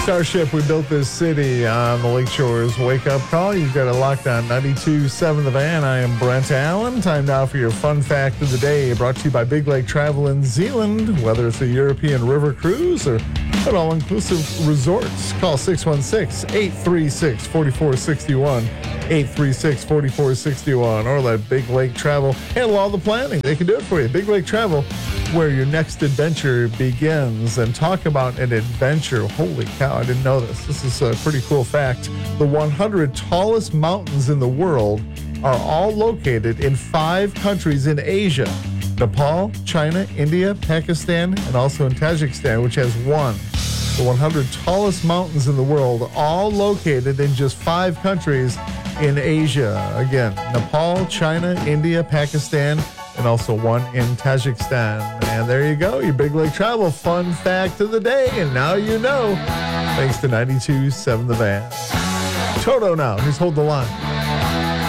Starship, we built this city on the Lakeshores Wake Up Call. You've got a Lockdown 92.7 The Van. I am Brent Allen. Time now for your fun fact of the day, brought to you by Big Lake Travel in Zeeland. Whether it's a European river cruise or an all-inclusive resorts, call 616-836-4461, 836-4461, or let Big Lake Travel handle all the planning. They can do it for you. Big Lake Travel, where your next adventure begins. And talk about an adventure. Holy cow, I didn't know this. This is a pretty cool fact. The 100 tallest mountains in the world are all located in 5 countries in Asia: Nepal, China, India, Pakistan, and also in Tajikistan, which has one. The 100 tallest mountains in the world, all located in just 5 countries in Asia. Again, Nepal, China, India, Pakistan, and also one in Tajikistan. And there you go, your Big Lake Travel fun fact of the day. And now you know, thanks to 92.7 The Van. Toto now, just hold the line.